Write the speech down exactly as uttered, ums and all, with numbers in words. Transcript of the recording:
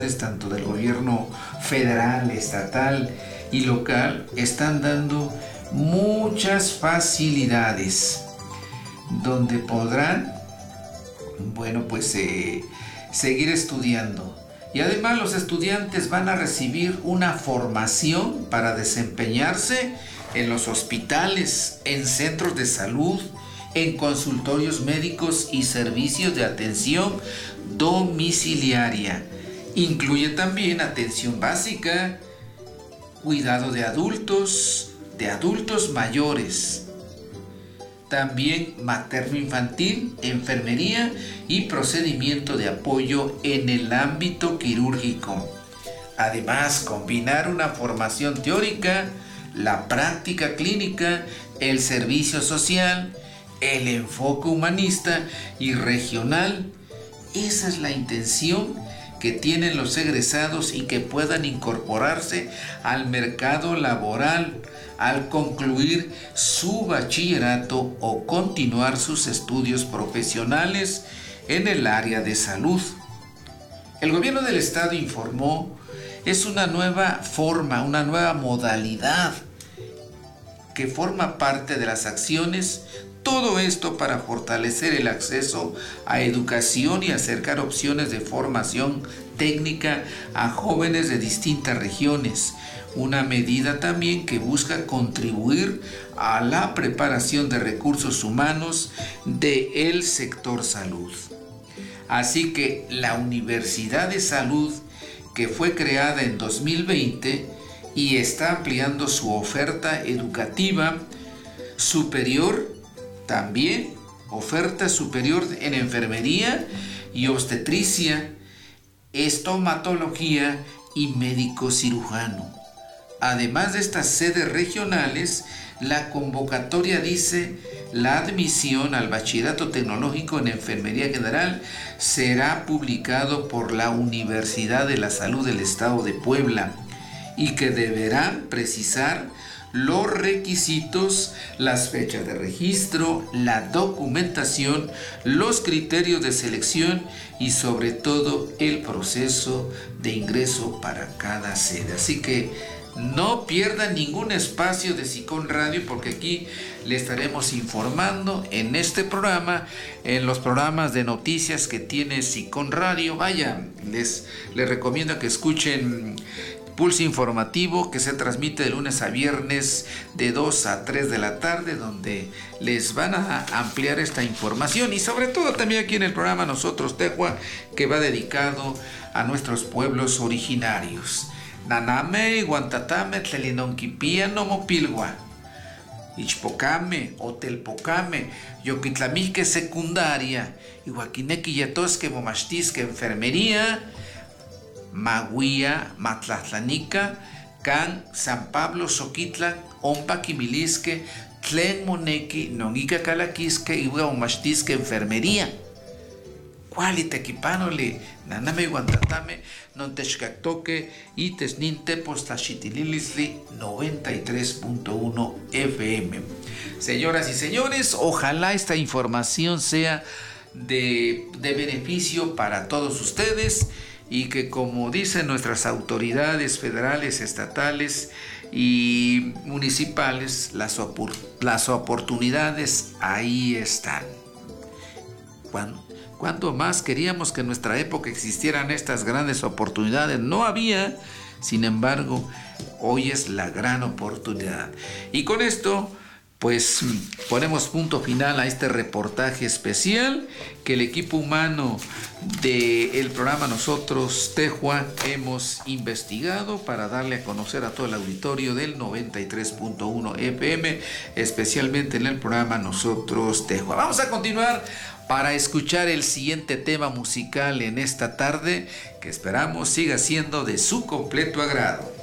tanto del gobierno federal, estatal y local, están dando muchas facilidades donde podrán, bueno, pues eh, seguir estudiando. Y además los estudiantes van a recibir una formación para desempeñarse en los hospitales, en centros de salud, en consultorios médicos y servicios de atención domiciliaria. Incluye también atención básica, cuidado de adultos, de adultos mayores. También materno-infantil, enfermería y procedimiento de apoyo en el ámbito quirúrgico. Además, combinar una formación teórica, la práctica clínica, el servicio social, el enfoque humanista y regional. Esa es la intención que tienen los egresados y que puedan incorporarse al mercado laboral al concluir su bachillerato o continuar sus estudios profesionales en el área de salud. El gobierno del estado informó, es una nueva forma, una nueva modalidad que forma parte de las acciones. Todo esto para fortalecer el acceso a educación y acercar opciones de formación técnica a jóvenes de distintas regiones. Una medida también que busca contribuir a la preparación de recursos humanos del sector salud. Así que la Universidad de Salud, que fue creada en dos mil veinte y está ampliando su oferta educativa superior, también oferta superior en enfermería y obstetricia, estomatología y médico cirujano. Además de estas sedes regionales, la convocatoria dice: la admisión al bachillerato tecnológico en enfermería general será publicado por la Universidad de la Salud del Estado de Puebla y que deberán precisar los requisitos, las fechas de registro, la documentación, los criterios de selección y sobre todo el proceso de ingreso para cada sede. Así que no pierdan ningún espacio de SICON Radio, porque aquí le estaremos informando en este programa, en los programas de noticias que tiene SICON Radio. Vaya, les, les recomiendo que escuchen Pulso Informativo, que se transmite de lunes a viernes de dos a tres de la tarde, donde les van a ampliar esta información, y sobre todo también aquí en el programa Nosotros Tehua, que va dedicado a nuestros pueblos originarios. Naname, Guantatame, Tlelinonquipía, Nomopilgua, Ichpocame, Otelpocame, Yoquitlamique secundaria, Iguaquinequi Yatosque, Momachtisque enfermería, Maguía, Matlatlanica, Can, San Pablo, Xoquitlan, Ompa, Quimilisque, Tlen Monequi, Nongica Calaquisque, Igua Omachtisque enfermería. Cuali tequipanole, naname guantatame, non techcactoque y tesninte postachitililisli noventa y tres punto uno F M. Señoras y señores, ojalá esta información sea de, de beneficio para todos ustedes y que, como dicen nuestras autoridades federales, estatales y municipales, las, opor- las oportunidades ahí están. Cuando ¿Cuánto más queríamos que en nuestra época existieran estas grandes oportunidades? No había, sin embargo, hoy es la gran oportunidad. Y con esto, pues, ponemos punto final a este reportaje especial que el equipo humano del programa Nosotros Tehua hemos investigado para darle a conocer a todo el auditorio del noventa y tres punto uno F M, especialmente en el programa Nosotros Tehua. Vamos a continuar para escuchar el siguiente tema musical en esta tarde, que esperamos siga siendo de su completo agrado.